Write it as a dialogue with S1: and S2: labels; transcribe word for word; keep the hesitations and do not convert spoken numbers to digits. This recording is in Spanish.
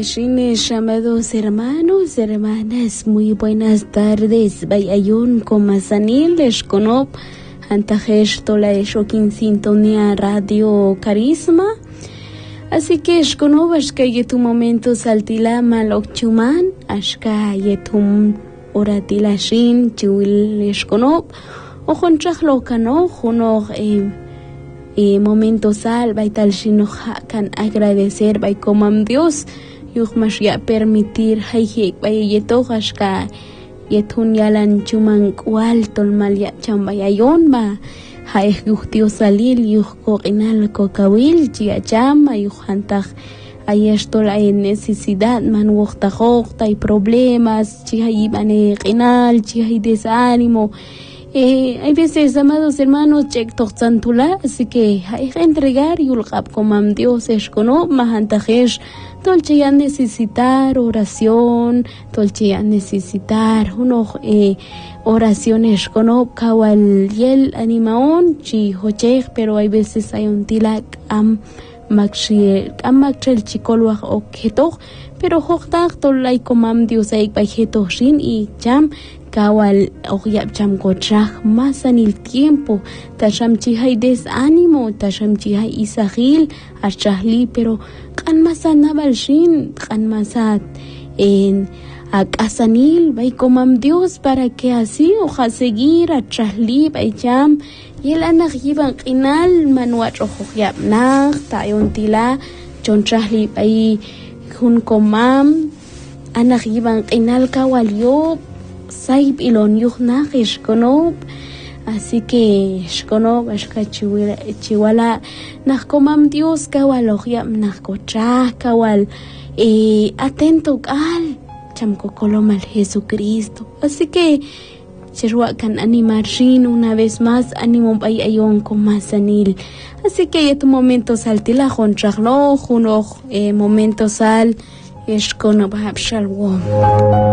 S1: Shines, amados hermanos, hermanas, muy buenas tardes. Bayayun Comasanil, Esconop, Antajesh Tola Eshokin Sintonía Radio Carisma. Así que Esconop, Ashka Yetu Momento Saltila Malokchuman, Ashka Yetum Oratilashin, Chuil Esconop, Ojonchach Lokano, Jonor, eh. Y momento sal, baital shinoja kan agradecer, bay comam Dios, yuk mas ya permitir, hayhik bay yetohashka, yetun yalan chuman kual tolmal ya chambayayon ba, hay yuk Dios salil, yuk kokinal kokawil, chia chama, yuk hantak, hay esto la necesidad, man woktajokta, hay problemas, chia ibane kinal, chia desánimo. Eh, hay veces, amados hermanos, check toxantula, así que hay que entregar y ulqab comam Dios es cono, mahantajesh, tolche ya necesitar oración, tolche ya necesitar uno eh, oraciones cono, kawal yel animaon, chi hochech, pero hay veces hay un tilak am makshi am makchel chikolwach okhetok, pero hoktak tolay comam Dios ay bayhetoshin y jam kawal ogyab cham kochaj más en el tiempo tasham chihay desánimo tasham chihay isahil achahli pero kan masana balshin kan masat en akasanil bay comam Dios para que así oja seguir achahli bay cham yel anak yiban qinal manwach ogyab nach tayon tila chonchahli bay hun comam anak yiban qinal kawal yob Saib ilon yuk na Shkonob, así que Shkonob ashka chiwala nak comam Dios kawal ogyam nak kochah kawal eh, atento al chamko kolomal Jesucristo, así que cherwa kan animar shin una vez más ánimo bay ayon komasanil, así que ya tu momento saltila jonchaglo juno eh, momento sal Shkonob habshalwom.